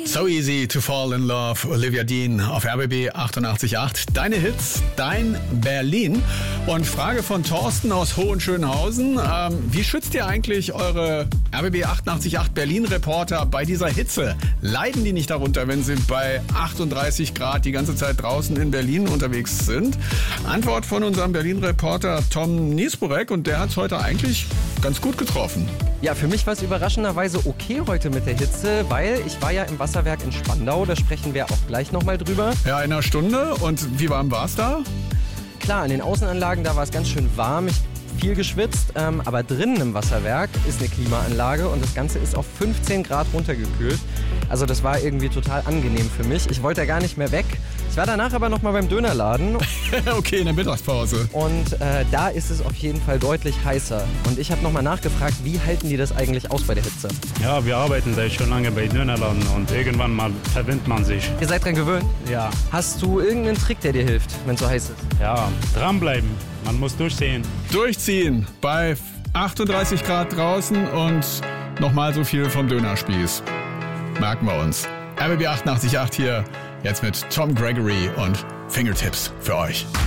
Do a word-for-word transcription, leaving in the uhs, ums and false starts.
So easy to fall in love, Olivia Dean auf R B B achtundachtzig Komma acht. Deine Hits, dein Berlin. Und Frage von Thorsten aus Hohenschönhausen. Ähm, wie schützt ihr eigentlich eure R B B achtundachtzig Komma acht Berlin-Reporter bei dieser Hitze? Leiden die nicht darunter, wenn sie bei achtunddreißig Grad die ganze Zeit draußen in Berlin unterwegs sind? Antwort von unserem Berlin-Reporter Tom Niesborek, und der hat es heute eigentlich ganz gut getroffen. Ja, für mich war es überraschenderweise okay heute mit der Hitze, weil ich war ja im Wasserwerk in Spandau, da sprechen wir auch gleich nochmal drüber. Ja, in einer Stunde. Und wie warm war es da? Klar, in den Außenanlagen, da war es ganz schön warm, ich viel geschwitzt, ähm, aber drinnen im Wasserwerk ist eine Klimaanlage und das Ganze ist auf fünfzehn Grad runtergekühlt. Also das war irgendwie total angenehm für mich. Ich wollte da gar nicht mehr weg. Ich war danach aber nochmal beim Dönerladen. Okay, in der Mittagspause. Und äh, da ist es auf jeden Fall deutlich heißer. Und ich habe nochmal nachgefragt, wie halten die das eigentlich aus bei der Hitze? Ja, wir arbeiten da schon lange bei Dönerladen und irgendwann mal verwöhnt man sich. Ihr seid dran gewöhnt? Ja. Hast du irgendeinen Trick, der dir hilft, wenn es so heiß ist? Ja, dranbleiben. Man muss durchziehen. Durchziehen bei achtunddreißig Grad draußen und nochmal so viel vom Dönerspieß. Merken wir uns. R B B achtundachtzig Komma acht hier, jetzt mit Tom Gregory und Fingertips für euch.